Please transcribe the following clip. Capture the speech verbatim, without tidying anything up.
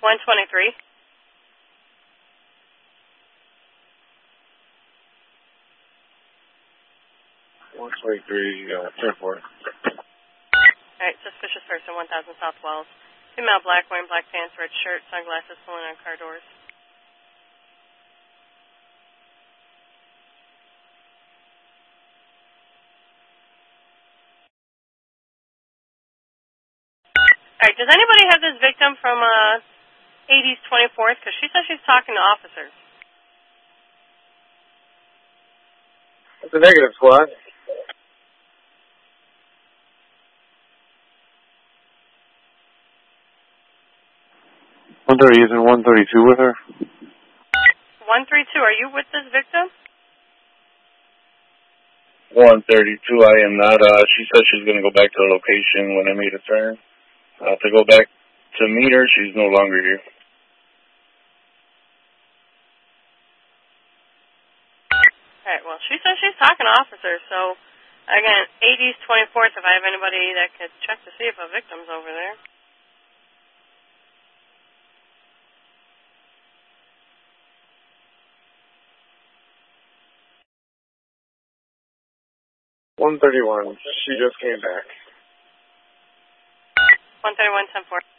one twenty-three. one twenty-three, uh, ten four. Alright, suspicious person, one thousand South Wells. Female, black, wearing black pants, red shirt, sunglasses, pulling on car doors. Alright, does anybody have this victim from uh, eighties twenty-fourth? Because she says she's talking to officers. That's a negative, squad. one thirty, isn't one thirty-two with her? one thirty-two, are you with this victim? one thirty-two, I am not. Uh, she said she's going to go back to the location when I made a turn. Uh, to go back to meet her, she's no longer here. Alright, well, she says she's talking to officers, so, again, eighties twenty-fourth, if I have anybody that could check to see if a victim's over there. one thirty-one, she just came back. one thirty-one, ten four.